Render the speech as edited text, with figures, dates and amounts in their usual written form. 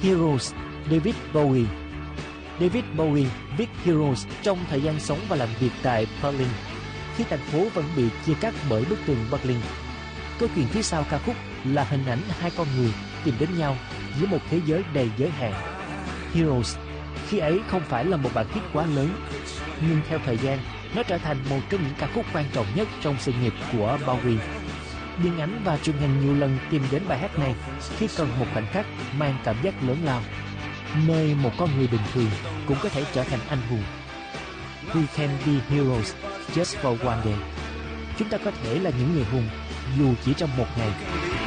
Heroes, David Bowie. David Bowie viết Heroes trong thời gian sống và làm việc tại Berlin, khi thành phố vẫn bị chia cắt bởi bức tường Berlin. Câu chuyện phía sau ca khúc là hình ảnh hai con người tìm đến nhau giữa một thế giới đầy giới hạn. Heroes khi ấy không phải là một bản hit quá lớn, nhưng theo thời gian, nó trở thành một trong những ca khúc quan trọng nhất trong sự nghiệp của Bowie. Điện ảnh và truyền hình nhiều lần tìm đến bài hát này khi cần một khoảnh khắc mang cảm giác lớn lao, nơi một con người bình thường cũng có thể trở thành anh hùng. We can be heroes just for one day. Chúng ta có thể là những người hùng dù chỉ trong một ngày.